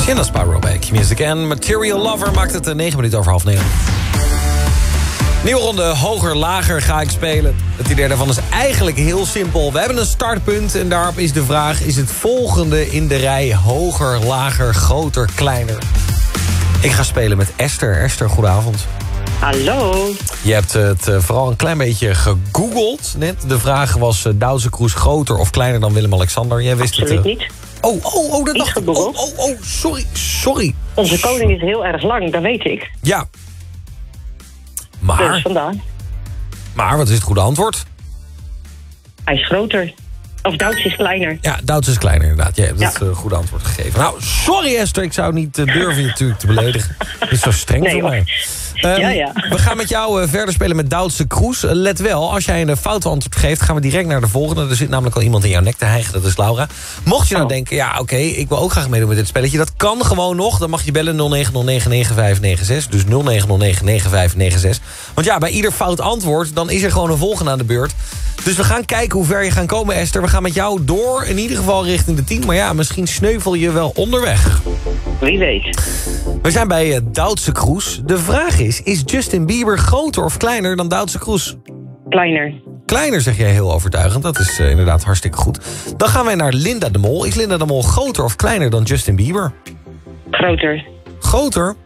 Sienna Spyro bij Q-Music en Material Lover maakt het 9 minuten over 8:30. Nieuwe ronde, hoger, lager ga ik spelen. Het idee daarvan is eigenlijk heel simpel. We hebben een startpunt en daarop is de vraag... is het volgende in de rij hoger, lager, groter, kleiner? Ik ga spelen met Esther. Esther, goedenavond. Hallo. Je hebt het vooral een klein beetje gegoogeld net. De vraag was Douze Kroes groter of kleiner dan Willem-Alexander. Jij wist Absoluut het. niet. Dat dacht ik. Sorry. Onze koning is heel erg lang, dat weet ik. Ja. Dus Maar vandaar. wat is het goede antwoord? Hij is groter. Of Douds is kleiner. Ja, Douds is kleiner inderdaad. Jij hebt het goede antwoord gegeven. Nou, sorry Esther, ik zou niet durven je natuurlijk te beledigen. Het is zo streng voor mij. We gaan met jou verder spelen met Douze Kroes. Let wel, als jij een foute antwoord geeft... gaan we direct naar de volgende. Er zit namelijk al iemand in jouw nek te hijgen, dat is Laura. Mocht je nou denken, ja oké, ik wil ook graag meedoen met dit spelletje... dat kan gewoon nog, dan mag je bellen 09099596. Dus 09099596. Want ja, bij ieder fout antwoord... dan is er gewoon een volgende aan de beurt. Dus we gaan kijken hoe ver je gaat komen, Esther. We gaan met jou door, in ieder geval richting de 10. Maar ja, misschien sneuvel je wel onderweg. Wie weet. We zijn bij Douze Kroes. De vraag is Justin Bieber groter of kleiner dan Douze Kroes? Kleiner. Kleiner, zeg jij heel overtuigend. Dat is inderdaad hartstikke goed. Dan gaan wij naar Linda de Mol. Is Linda de Mol groter of kleiner dan Justin Bieber? Groter. Groter?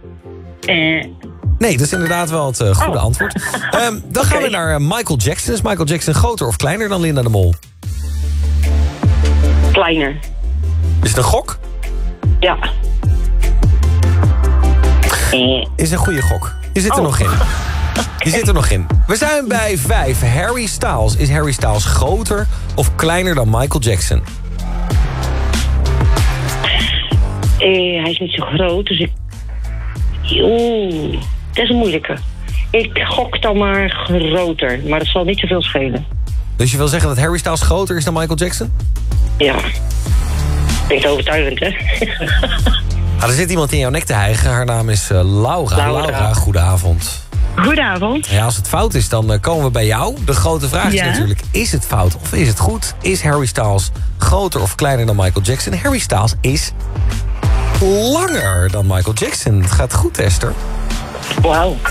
Nee, dat is inderdaad wel het goede antwoord. Dan gaan we naar Michael Jackson. Is Michael Jackson groter of kleiner dan Linda de Mol? Kleiner. Is het een gok? Ja. Is een goede gok. Je zit er nog in. Je zit er nog in. We zijn bij 5. Harry Styles. Is Harry Styles groter of kleiner dan Michael Jackson? Hij is niet zo groot, dus ik... Oeh, dat is een moeilijke. Ik gok dan maar groter, maar het zal niet zoveel schelen. Dus je wil zeggen dat Harry Styles groter is dan Michael Jackson? Ja. Klinkt overtuigend, hè? Er zit iemand in jouw nek te hijgen. Haar naam is Laura. Laura, goedenavond. Goedenavond. Ja, als het fout is, dan komen we bij jou. De grote vraag is natuurlijk, is het fout of is het goed? Is Harry Styles groter of kleiner dan Michael Jackson? Harry Styles is langer dan Michael Jackson. Het gaat goed, Esther. Wauw.